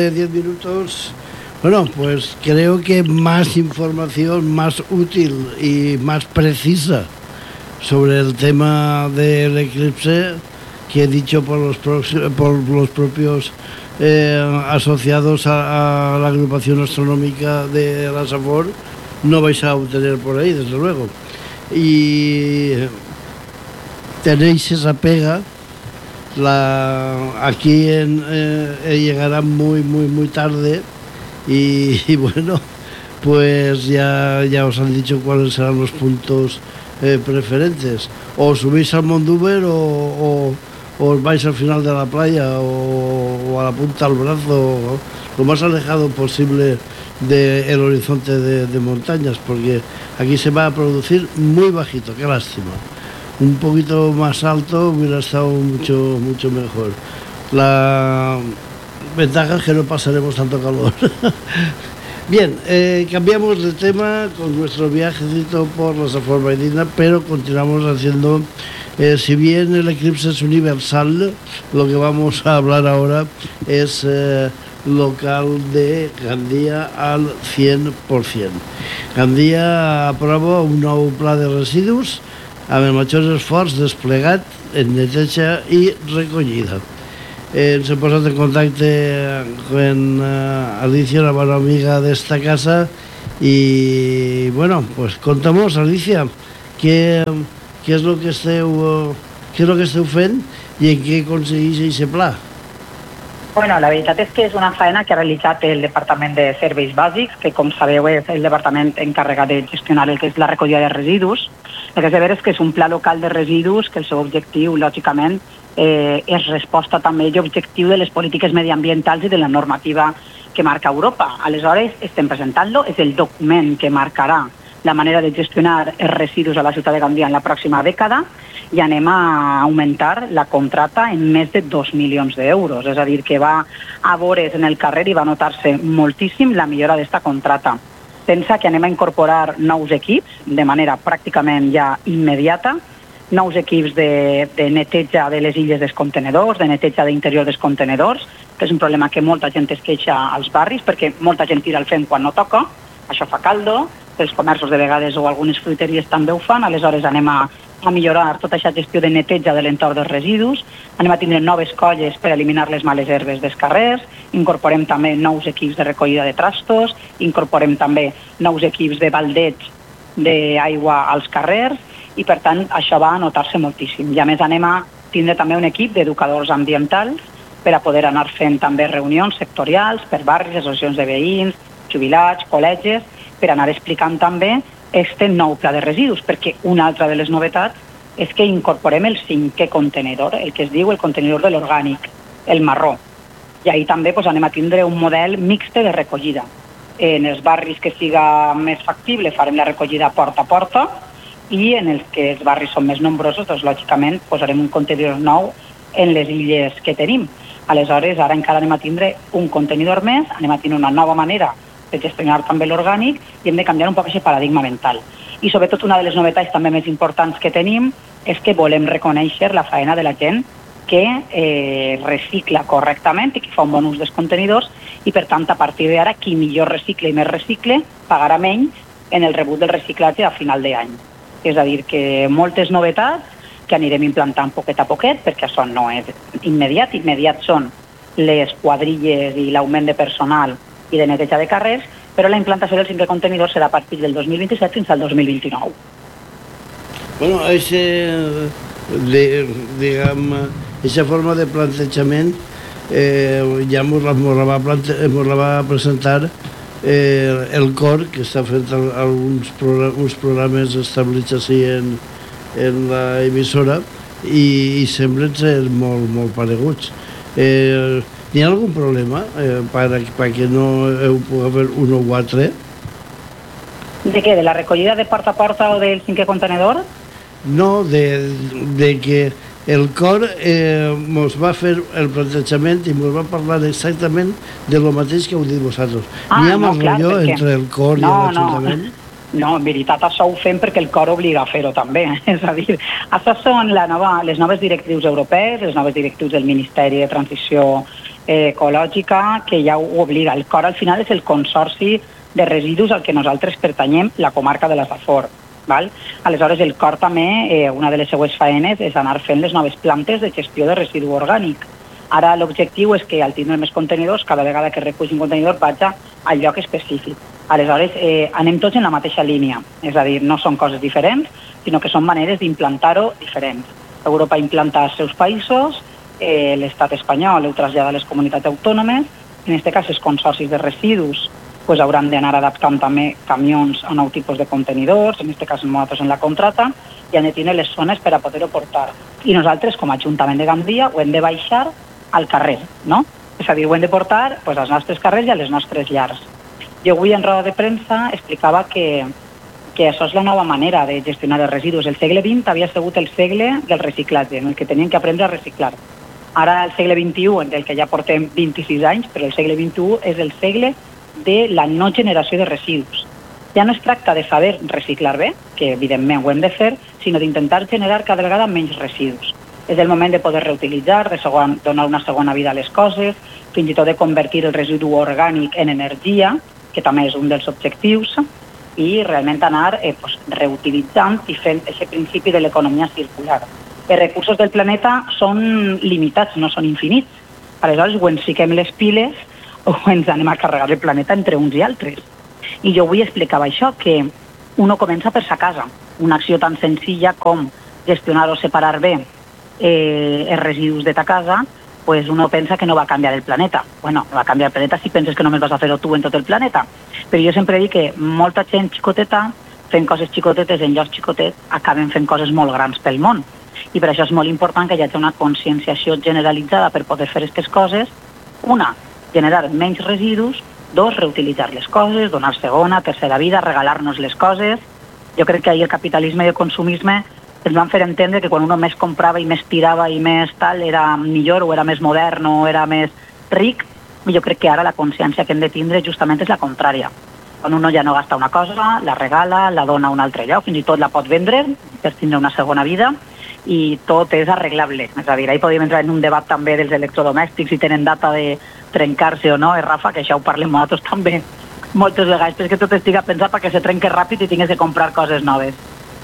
10 minutos. Bueno, pues creo que más información más útil y más precisa sobre el tema del eclipse que he dicho por los propios asociados a la agrupación astronómica de la SAFOR no vais a obtener por ahí, desde luego. Y tenéis esa pega. Aquí llegará muy tarde y bueno, pues ya os han dicho cuáles serán los puntos preferentes. O subís al Mondúber o os vais al final de la playa o a la punta del brazo, lo más alejado posible del horizonte de montañas, porque aquí se va a producir muy bajito, qué lástima. Un poquito más alto hubiera estado mucho mejor. La ventaja es que no pasaremos tanto calor. Bien, cambiamos de tema con nuestro viajecito por la SAFOR Valldigna, pero continuamos haciendo, si bien el eclipse es universal, lo que vamos a hablar ahora es local de Gandia al 100%. Gandia aprova un nou pla de residus amb el major esforç desplegat en neteja i recollida. Ens hem posat en contacte con Alicia, una bona amiga de esta casa, y bueno, pues contamos, Alicia, qué es lo que esteu fent i en què consisteix aquest pla. Bueno, la veritat és que és una feina que ha realitzat el Departament de Serveis Bàsics, que com sabeu és el departament encarregat de gestionar el que és la recollida de residus. El que és de veure és que és un pla local de residus que el seu objectiu, lògicament, és resposta també i objectiu de les polítiques mediambientals i de la normativa que marca Europa. Aleshores, estem presentant-lo, és el document que marcarà la manera de gestionar els residus a la ciutat de Gandia en la pròxima dècada, i anem a augmentar la contrata en més de 2 milions d'euros. És a dir, que va a veure's en el carrer i va notar-se moltíssim la millora d'esta contrata. Pensa que anem a incorporar nous equips de manera pràcticament ja immediata, nous equips de neteja de les illes dels contenedors, de neteja d'interior dels contenedors, que és un problema que molta gent es queixa als barris, perquè molta gent tira el fem quan no toca, això fa caldo, els comerços de vegades o algunes fruiteries també ho fan, aleshores anem a millorar tota aquesta gestió de neteja de l'entorn dels residus, anem a tindre noves colles per eliminar les males herbes dels carrers, incorporem també nous equips de recollida de trastos, incorporem també nous equips de baldets d'aigua als carrers, i per tant això va a notar-se moltíssim. I a més anem a tindre també un equip d'educadors ambientals per a poder anar fent també reunions sectorials per barris, associacions de veïns, jubilats, col·legis, per anar explicant també este nou pla de residus, perquè una altra de les novetats és que incorporem el 5è contenidor, el que es diu el contenidor de l'orgànic, el marró. I ahir també anem a tindre un model mixte de recollida. En els barris que siga més factible farem la recollida porta a porta, i en els que els barris són més nombrosos, doncs lògicament posarem un contenidor nou en les illes que tenim. Aleshores, ara encara anem a tindre un contenidor més, anem a tindre una nova manera de gestionar també l'orgànic i hem de canviar un poc aquest paradigma mental. I sobretot una de les novetats també més importants que tenim és que volem reconèixer la feina de la gent que recicla correctament i que fa un bon ús dels contenidors, i per tant a partir d'ara qui millor recicle i més recicle pagarà menys en el rebut del reciclatge a final d'any. És a dir, que moltes novetats que anirem implantant poquet a poquet, perquè això no és immediat són les quadrilles i l'augment de personal i de neteja de carrers, però la implantació del 5è contenidor serà a partir del 2027 fins al 2029. Bueno, aquesta forma de plantejament ja ens la va presentar el COR, que està fent uns programes establits així en l'emissora, i semblen ser molt pareguts. ¿Hi ha algun problema para que no pueda haber uno o altre? ¿De qué? ¿De la recogida de porta a porta o del 5è contenedor? No, de que el COR ens va fer el plantejament i ens va parlar exactament de lo mateix que heu dit vosaltres. N'hi ha més rotllo entre el COR i l'Ajuntament? No, en veritat això ho fem perquè el COR obliga a fer-ho també. És a dir, això són les noves directrius europees, les noves directrius del Ministeri de Transició ecològica que ja ho obliga. El COR al final és el Consorci de Residus al que nosaltres pertanyem, la comarca de la Safor. Val? Aleshores, el COR també, una de les seues faenes és anar fent les noves plantes de gestió de residu orgànic. Ara l'objectiu és que al tindre més contenidors, cada vegada que reculls un contenidor vaig al lloc específic. Aleshores, anem tots en la mateixa línia, és a dir, no són coses diferents, sinó que són maneres d'implantar-ho diferents. Europa implanta als seus països, l'estat espanyol ho trasllada a les comunitats autònomes, en aquest cas els consorcis de residus hauran d'anar adaptant també camions a nou tipus de contenidors, en aquest cas nosaltres en la contrata, i han de tenir les zones per a poder-ho portar. I nosaltres, com a Ajuntament de Gandia, ho hem de baixar al carrer, no? És a dir, ho hem de portar als nostres carrers i a les nostres llars. Jo avui en roda de premsa explicava que això és la nova manera de gestionar els residus. El segle XX havia sigut el segle del reciclatge, en el que tenien que aprendre a reciclar. Ara el segle XXI, del que ja portem 26 anys, però el segle XXI és el segle de la no generació de residus. Ja no es tracta de saber reciclar bé, que evidentment ho hem de fer, sinó d'intentar generar cada vegada menys residus. És el moment de poder reutilitzar, de donar una segona vida a les coses, fins i tot de convertir el residu orgànic en energia, que també és un dels objectius, i realment anar reutilitzant i fent aquest principi de l'economia circular. Els recursos del planeta són limitats, no són infinits. Aleshores, o ens fiquem les piles o ens anem a carregar el planeta entre uns i altres. I jo avui explicava això, que uno comença per sa casa. Una acció tan senzilla com gestionar o separar bé els residus de ta casa, pues uno pensa que no va a canviar el planeta. Bueno, va a canviar el planeta si penses que només vas a fer-ho tu en tot el planeta. Però jo sempre dic que molta gent xicoteta, fent coses xicotetes en llocs xicotets, acaben fent coses molt grans pel món. I per això és molt important que hi hagi una conscienciació generalitzada per poder fer aquestes coses. Una, generar menys residus. Dos, reutilitzar les coses, donar segona, tercera vida, regalar-nos les coses. Jo crec que ahir el capitalisme i el consumisme ens van fer entendre que quan uno més comprava i més tirava i més tal era millor o era més modern o era més ric. I jo crec que ara la consciència que hem de tindre justament és la contrària. Quan uno ja no gasta una cosa, la regala, la dona a un altre lloc, fins i tot la pot vendre per tindre una segona vida, i tot és arreglable. És a dir, ahir podríem entrar en un debat també dels electrodomèstics, si tenen data de trencar-se o no, Rafa, que això ho parlem nosaltres també moltes vegades, perquè tot estiga pensat perquè se trenque ràpid i tingues de comprar coses noves.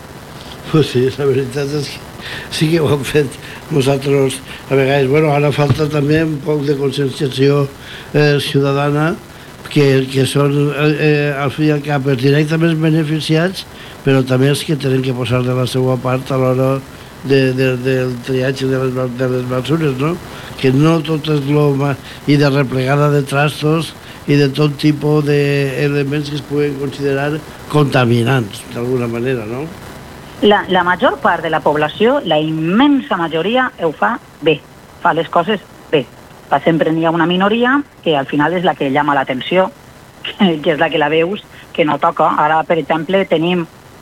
Pues sí, la veritat és que sí que ho hem fet nosaltres a vegades. Bueno, ara falta també un poc de conscienciació ciutadana, que són al fi i al cap els directament beneficiats, però també els que tenen que posar de la seva part a l'hora del triatge de les basures, no? Que no tot és i de replegada de trastos i de tot tipus d'elements que es puguen considerar contaminants, d'alguna manera, no? La major part de la població, la immensa majoria, ho fa bé, fa les coses bé. Sempre n'hi ha una minoria que al final és la que llama l'atenció, que és la que la veus, que no toca. Ara, per exemple, tenim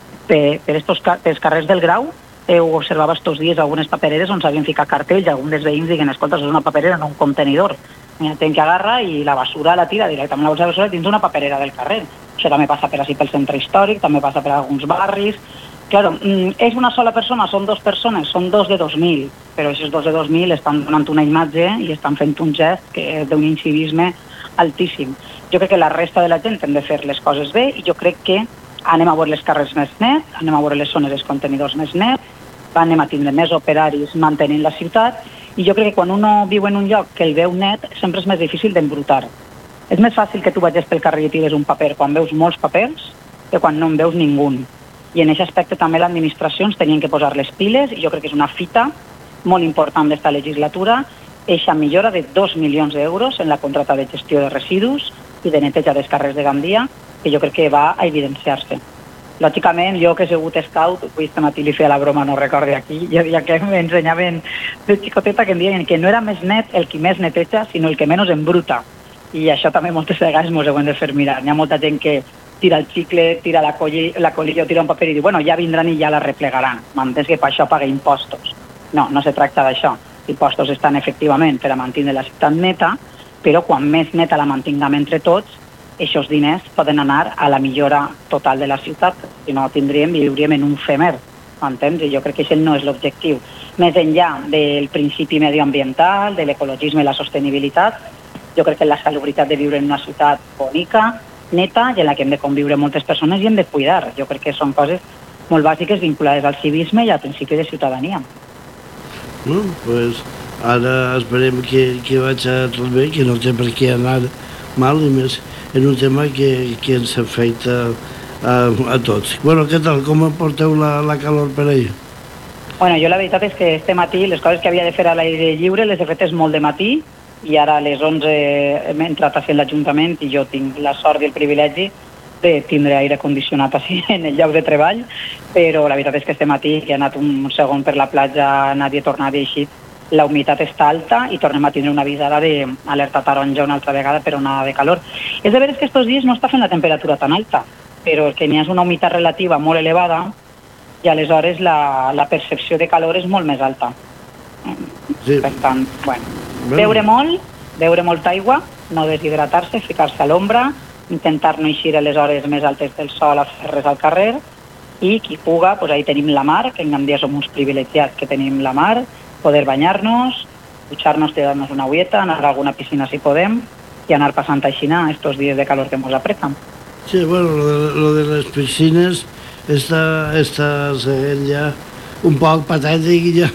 pels carrers del Grau, ho observava estos dies algunes papereres on s'havien ficat cartells, alguns dels veïns diguen, escolta, és una paperera, no un contenidor. Ten que agarra i la basura la tira directament a la bolsa de basura dins d'una paperera del carrer. Això també passa per així pel centre històric, també passa per alguns barris. Claro, és una sola persona, són dues persones, són dos de 2.000, però aquests dos de 2.000 estan donant una imatge i estan fent un gest que és d'un incivisme altíssim. Jo crec que la resta de la gent hem de fer les coses bé i jo crec que anem a veure les carrers més net, anem a veure les zones dels contenidors més net, anem a tindre més operaris mantenint la ciutat, i jo crec que quan uno viu en un lloc que el veu net sempre és més difícil d'embrutar. És més fàcil que tu vagis pel carrer i tires un paper quan veus molts papers que quan no en veus ningú. I en aquest aspecte també les administracions tenien que posar les piles, i jo crec que és una fita molt important d'esta legislatura, eixa millora de 2 milions d'euros en la contrata de gestió de residus i de neteja dels carrers de Gandia, que jo crec que va a evidenciar-se. Lògicament, jo que he sigut scout, avui este matí li feia la broma, no recordo aquí, hi havia que m'ensenyaven de xicoteta que em deien que no era més net el qui més neteja, sinó el que menys embruta. I això també moltes vegades ens ho hem de fer mirar. Hi ha molta gent que tira el xicle, tira la colilla o tira un paper i diu, bueno, ja vindran i ja la replegaran. M'entens que per això paga impostos. No, no se tracta d'això. Impostos estan efectivament per a mantenir la ciutat neta, però quan més neta la mantinguem entre tots, aquests diners poden anar a la millora total de la ciutat. Si no, viuríem en un femer, m'entens? I jo crec que aquest no és l'objectiu. més enllà del principi medioambiental, de l'ecologisme i la sostenibilitat, jo crec que la salubritat de viure en una ciutat bonica, neta, i en la que hem de conviure moltes persones i hem de cuidar. Jo crec que són coses molt bàsiques vinculades al civisme i al principi de ciutadania. Pues ara esperem que vaig a tot bé, que no té per què anar mal, i més en un tema que ens afecta a tots. Bueno, què tal? Com porteu la calor per ahir? Bueno, jo la veritat és que este matí les coses que havia de fer a l'aire lliure les he fetes molt de matí, i ara a les 11 hem entrat a fer l'Ajuntament i jo tinc la sort i el privilegi de tindre aire condicionat així en el lloc de treball, però la veritat és que este matí he anat un segon per la platja, anat i he tornat i així, la humitat està alta i tornem a tindre una avisada d'alerta taronja una altra vegada per onada de calor. És de veres que estos dies no està fent la temperatura tan alta, però que n'hi ha una humitat relativa molt elevada i aleshores la percepció de calor és molt més alta. Sí. Per tant, beure molta aigua, no deshidratar-se, ficar-se a l'ombra, intentar no eixir a les hores més altes del sol a fer res al carrer, i qui puga, doncs ahí tenim la mar, que en Gandia som uns privilegiats que tenim la mar, poder banyar-nos, dutxar-nos, tirar-nos una agüeta, anar a alguna piscina si podem, i anar passant així estos dies de calor que ens apreten. Sí, bueno, lo de les piscines està seguint ja un poc patètic, ja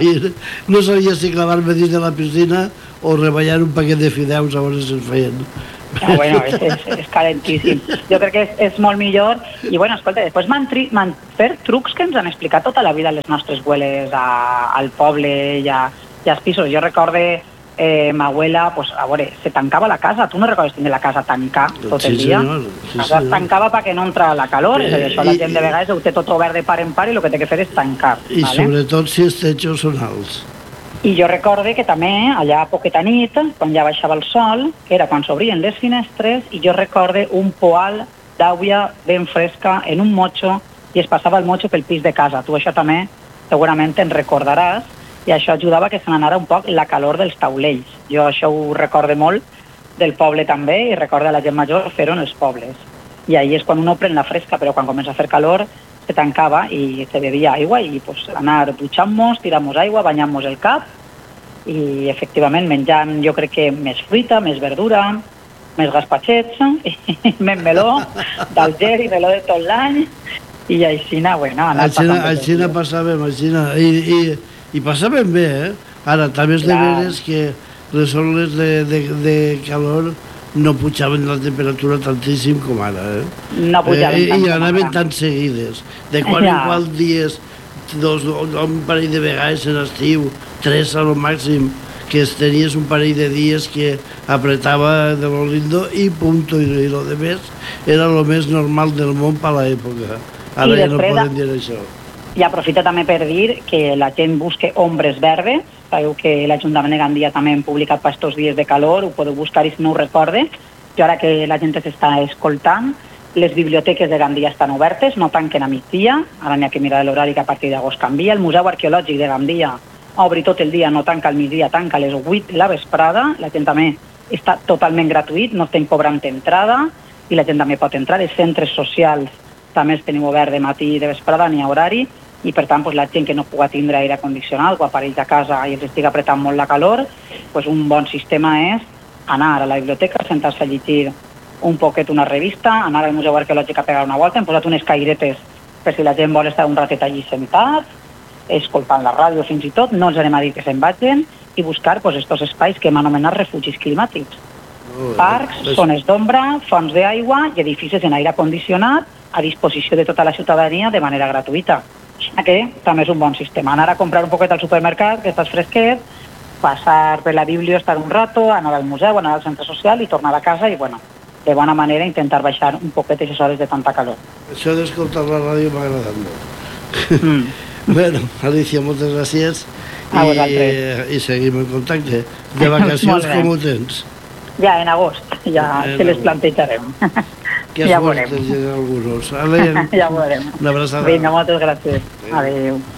no sabia si clavar-me dins de la piscina o reballar un paquet de fideus a veure si es feien. Bueno, és calentíssim. Jo crec que és molt millor. I bueno, escolta, després m'han fet trucs que ens han explicat tota la vida les nostres abueles al poble i als pisos. Jo recorde ma abuela, pues, a veure, se tancava la casa. Tu no recordes tindre la casa tancar tot el dia? Sí, senyor. Es tancava perquè no entra la calor. És a dir, això la gent de vegades ho té tot obert de par en par i el que té que fer és tancar. I sobretot si els techos són alts. I jo recorde que també, allà a poqueta nit, quan ja baixava el sol, que era quan s'obrien les finestres, i jo recorde un poal d'aigua ben fresca en un motxo i es passava el motxo pel pis de casa. Tu això també segurament te'n recordaràs, i això ajudava que se n'anara un poc la calor dels taulells. Jo això ho recorde molt del poble també, i recorda la gent major fer-ho en els pobles. I ahir és quan uno pren la fresca, però quan comença a fer calor se tancava i se bevia aigua i pues, anar dutxant-nos, tirant-nos aigua, banyant-nos el cap i efectivament menjant jo crec que més fruita, més verdura, més gaspatxets, més meló, d'alger i meló de tot l'any i així bueno, anar passant. Així passàvem, i passàvem bé, Ara, també és de veres que les oles de calor no pujaven la temperatura tantíssim com ara, No pujaven tant i anaven tan seguides. De quan en qual dies, un parell de vegades en estiu, 3 a lo màxim, que tenies un parell de dies que apretava de lo lindo i punto, i lo de més era lo més normal del món per l'època. Ara ja no podem dir això. I aprofita també per dir que la gent busque ombres verdes. Sabeu que l'Ajuntament de Gandia també hem publicat per estos dies de calor, ho podeu buscar i si no ho recorde. I ara que la gent s'està escoltant, les biblioteques de Gandia estan obertes, no tanquen a migdia, ara n'hi ha que mirar l'horari que a partir d'agost canvia. El Museu Arqueològic de Gandia obri tot el dia, no tanca al migdia, tanca a les 8 de la vesprada. La gent també està totalment gratuït, no estem cobrant entrada i la gent també pot entrar. Els centres socials també els tenim obert de matí i de vesprada, n'hi ha horari, i per tant la gent que no pugui tindre aire condicionat o aparells a casa i els estigui apretant molt la calor, un bon sistema és anar a la biblioteca, sentar-se a llegir un poquet una revista, anar al Museu Arqueològic a pegar una volta, hem posat unes cairetes per si la gent vol estar un ratet allí sentat, escoltant la ràdio fins i tot, no els anem a dir que se'n vagin, i buscar estos espais que hem anomenat refugis climàtics. Parcs, zones d'ombra, fonts d'aigua i edificis en aire condicionat a disposició de tota la ciutadania de manera gratuïta. Que també és un bon sistema. Anar a comprar un poquet al supermercat, que estàs fresquet, passar per la biblio, estar un rato, anar al museu, anar al centre social i tornar a casa i, de bona manera intentar baixar un poquet aquestes hores de tanta calor. Això d'escoltar la ràdio m'ha agradat molt. Bueno, Alicia, moltes gràcies i seguim en contacte. De vacacions com ho tens? Ja, en agost, ja se les plantejarem. Que ja veurem. Ja veurem. Una abraçada. Vinga, moltes gràcies. Adéu.